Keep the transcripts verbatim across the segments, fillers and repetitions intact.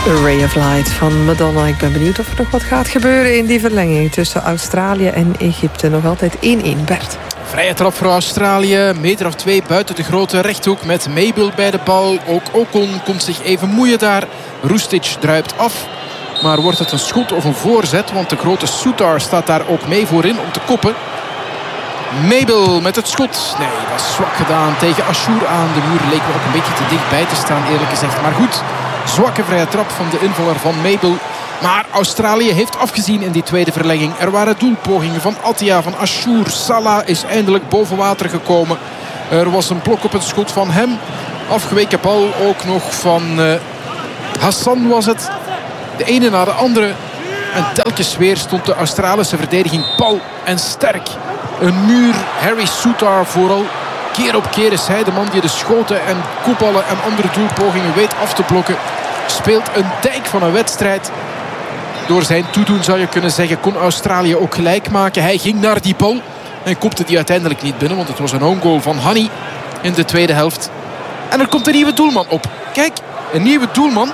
A Ray of Light van Madonna. Ik ben benieuwd of er nog wat gaat gebeuren in die verlenging tussen Australië en Egypte. Nog altijd één-één, Bert. Vrije trap voor Australië. Meter of twee buiten de grote rechthoek met Mabel bij de bal. Ook Ocon komt zich even moeien daar. Roestic druipt af. Maar wordt het een schot of een voorzet? Want de grote Soutar staat daar ook mee voorin om te koppen. Mabel met het schot. Nee, dat is zwak gedaan tegen Ashour aan. De muur leek me ook een beetje te dichtbij te staan, eerlijk gezegd. Maar goed, zwakke vrije trap van de invaller van Mabel. Maar Australië heeft afgezien in die tweede verlenging. Er waren doelpogingen van Attia, van Ashour. Salah is eindelijk boven water gekomen. Er was een blok op het schot van hem. Afgeweken bal ook nog van uh, Hassan was het. De ene na de andere. En telkens weer stond de Australische verdediging pal en sterk. Een muur, Harry Soutar vooral. Keer op keer is hij de man die de schoten en kopballen en andere doelpogingen weet af te blokken. Speelt een dijk van een wedstrijd. Door zijn toedoen zou je kunnen zeggen kon Australië ook gelijk maken. Hij ging naar die bal en kopte die uiteindelijk niet binnen. Want het was een own goal van Hani in de tweede helft. En er komt een nieuwe doelman op. Kijk, een nieuwe doelman.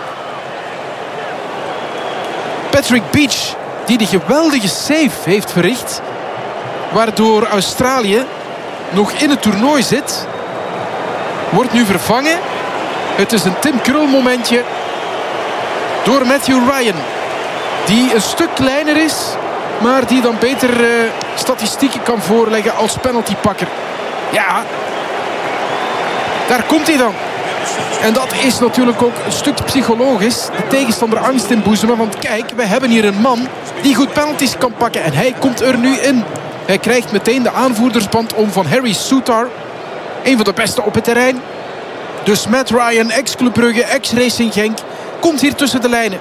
Patrick Beach, die de geweldige save heeft verricht. Waardoor Australië nog in het toernooi zit. Wordt nu vervangen. Het is een Tim Krul momentje. Door Matthew Ryan. Die een stuk kleiner is. Maar die dan beter uh, statistieken kan voorleggen als penaltypakker. Ja. Daar komt hij dan. En dat is natuurlijk ook een stuk psychologisch. De tegenstander angst inboezemen. Want kijk, we hebben hier een man die goed penalties kan pakken. En hij komt er nu in. Hij krijgt meteen de aanvoerdersband om van Harry Soutar. Een van de beste op het terrein. Dus Matt Ryan, ex-Club Brugge, ex-Racing Genk, komt hier tussen de lijnen.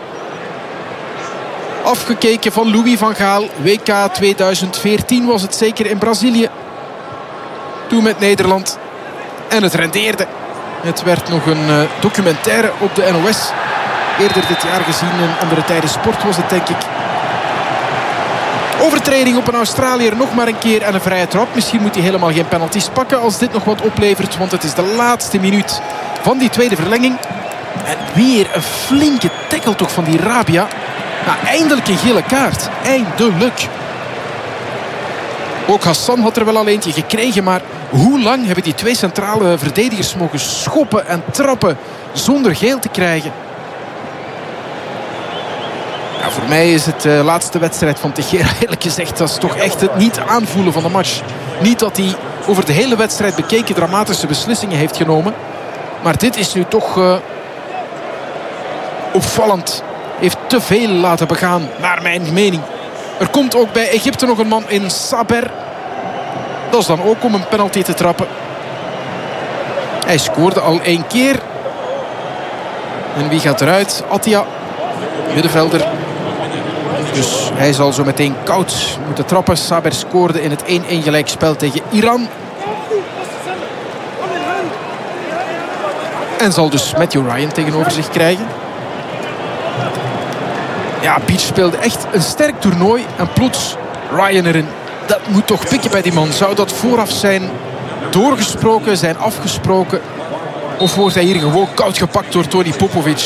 Afgekeken van Louis van Gaal. W K tweeduizend veertien was het zeker in Brazilië. Toen met Nederland. En het rendeerde. Het werd nog een uh, documentaire op de N O S. Eerder dit jaar gezien in Andere Tijden Sport was het, denk ik. Overtreding op een Australiër nog maar een keer en een vrije trap. Misschien moet hij helemaal geen penalties pakken als dit nog wat oplevert. Want het is de laatste minuut van die tweede verlenging. En weer een flinke tackle toch van die Rabia. Nou, eindelijk een gele kaart. Eindelijk. Ook Hassan had er wel al eentje gekregen. Maar hoe lang hebben die twee centrale verdedigers mogen schoppen en trappen zonder geel te krijgen? Ja, voor mij is het de uh, laatste wedstrijd van Teixeira eigenlijk gezegd. Dat is toch echt het niet aanvoelen van de match. Niet dat hij over de hele wedstrijd bekeken dramatische beslissingen heeft genomen. Maar dit is nu toch uh, opvallend. Heeft te veel laten begaan, naar mijn mening. Er komt ook bij Egypte nog een man in, Saber. Dat is dan ook om een penalty te trappen. Hij scoorde al één keer. En wie gaat eruit? Attia, middenvelder. Dus hij zal zo meteen koud moeten trappen. Saber scoorde in het één-één gelijkspel tegen Iran. En zal dus Matthew Ryan tegenover zich krijgen. Ja, Beach speelde echt een sterk toernooi. En plots Ryan erin. Dat moet toch pikken bij die man. Zou dat vooraf zijn doorgesproken, zijn afgesproken? Of wordt hij hier gewoon koud gepakt door Toni Popovic?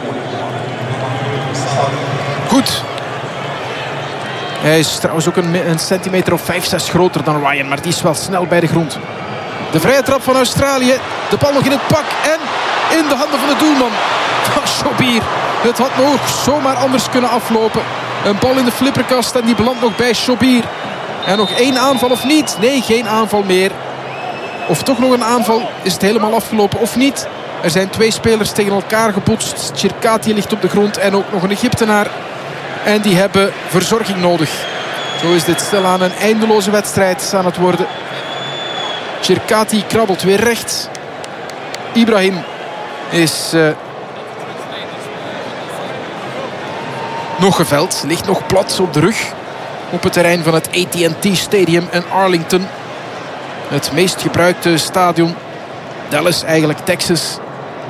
Goed. Hij is trouwens ook een, een centimeter of vijf, zes groter dan Ryan. Maar die is wel snel bij de grond. De vrije trap van Australië. De bal nog in het pak. En in de handen van de doelman. Van Shobir. Het had nog zomaar anders kunnen aflopen. Een bal in de flipperkast en die belandt nog bij Shobir. En nog één aanval of niet? Nee, geen aanval meer. Of toch nog een aanval? Is het helemaal afgelopen of niet? Er zijn twee spelers tegen elkaar gebotst. Chirkati ligt op de grond en ook nog een Egyptenaar. En die hebben verzorging nodig. Zo is dit stilaan een eindeloze wedstrijd aan het worden. Chirkati krabbelt weer recht. Ibrahim is uh, nog geveld. Ligt nog plat op de rug. Op het terrein van het A T en T Stadium in Arlington. Het meest gebruikte stadion. Dallas eigenlijk, Texas.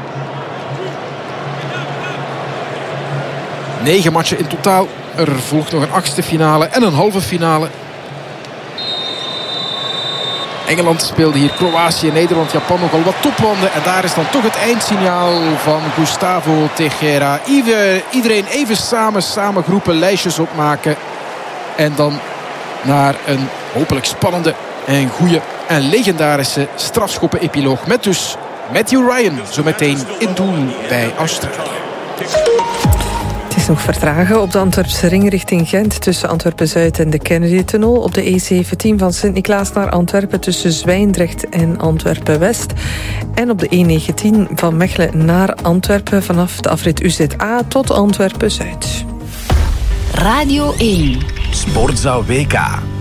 Negen matchen in totaal. Er volgt nog een achtste finale en een halve finale. Engeland speelde hier Kroatië, Nederland, Japan nogal wat topwanden. En daar is dan toch het eindsignaal van Gustavo Teixeira. Iedereen even samen, samen groepen, lijstjes opmaken. En dan naar een hopelijk spannende en goede en legendarische strafschoppen-epiloog. Met dus Matthew Ryan zo meteen in doel bij Australië. Het is nog vertragen op de Antwerpse ring richting Gent tussen Antwerpen-Zuid en de Kennedy-tunnel. Op de E zeventien van Sint-Niklaas naar Antwerpen tussen Zwijndrecht en Antwerpen-West. En op de E negentien van Mechelen naar Antwerpen vanaf de afrit U Z A tot Antwerpen-Zuid. Radio één. Sportza W K.